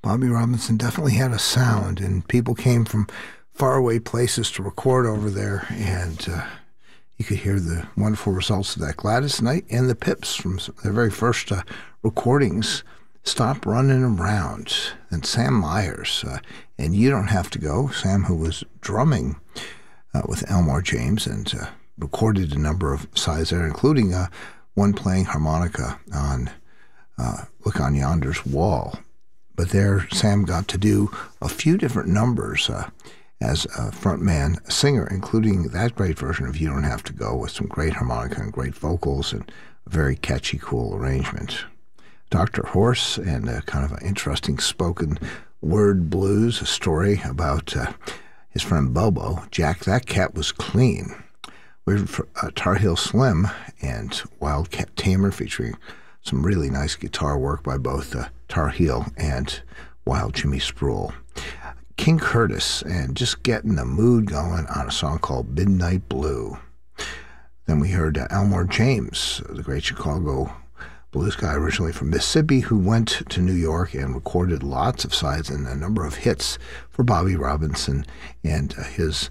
Bobby Robinson definitely had a sound, and people came from faraway places to record over there, and you could hear the wonderful results of that. Gladys Knight and the Pips from their very first recordings, Stop Running Around, and Sam Myers, and You Don't Have to Go. Sam, who was drumming with Elmore James and recorded a number of sides there, including one playing harmonica on Look on Yonder's Wall. But there, Sam got to do a few different numbers as a frontman singer, including that great version of You Don't Have to Go with some great harmonica and great vocals and a very catchy, cool arrangement. Dr. Horse and a kind of an interesting spoken word blues, a story about his friend Bobo. Jack That Cat Was Clean. We heard Tar Heel Slim and Wildcat Tamer, featuring some really nice guitar work by both Tar Heel and Wild Jimmy Spruill. King Curtis, and just getting the mood going on a song called Midnight Blue. Then we heard Elmore James, the great Chicago blues guy originally from Mississippi, who went to New York and recorded lots of sides and a number of hits for Bobby Robinson and his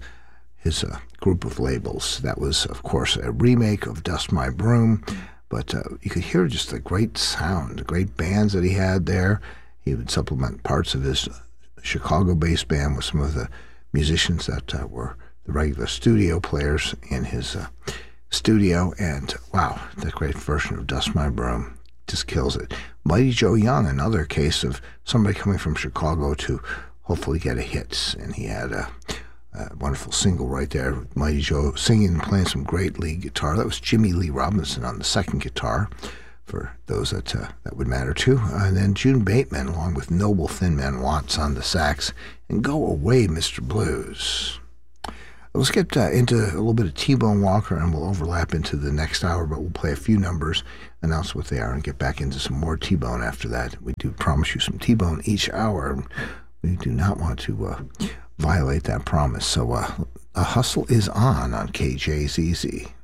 group of labels. That was, of course, a remake of Dust My Broom, but you could hear just the great sound, the great bands that he had there. He would supplement parts of his Chicago-based band with some of the musicians that were the regular studio players in his studio, and wow, that great version of Dust My Broom just kills it. Mighty Joe Young, another case of somebody coming from Chicago to hopefully get a hit, and he had a wonderful single right there with Mighty Joe singing and playing some great lead guitar. That was Jimmy Lee Robinson on the second guitar, for those that would matter to. And then June Bateman, along with Noble Thin Man Watts on the sax, and Go Away, Mr. Blues. Let's get into a little bit of T-Bone Walker, and we'll overlap into the next hour, but we'll play a few numbers, announce what they are, and get back into some more T-Bone after that. We do promise you some T-Bone each hour. We do not want to violate that promise. So a hustle is on KJZZ.